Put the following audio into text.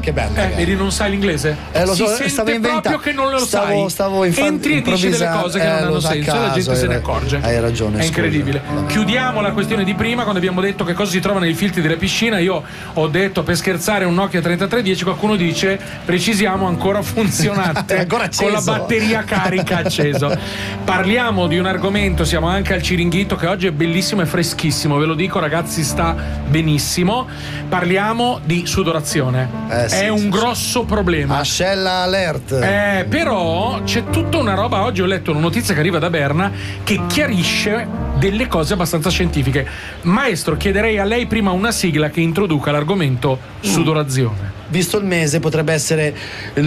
che bella. Vedi, non sai l'inglese? Lo so, si sente proprio che non lo sai. Entri e dici delle cose che non hanno senso e la gente se ne accorge. Hai ragione. È incredibile. Chiudiamo la questione di prima, quando abbiamo detto che cosa si trova nei filtri della piscina. Io ho detto, per scherzare, un Nokia 3310. Qualcuno dice, precisiamo, ancora funzionante. Ancora acceso. Con la batteria carica acceso. Parliamo di un argomento, siamo anche al Ciringhito, che oggi è bellissimo e freschissimo, ve lo dico ragazzi, sta benissimo. Parliamo di sudorazione. È un grosso problema. Ascella alert. Però c'è tutta una roba. Oggi ho letto una notizia che arriva da Berna che chiarisce delle cose abbastanza scientifiche. Maestro, chiederei a lei prima una sigla che introduca l'argomento sudorazione. Visto il mese, potrebbe essere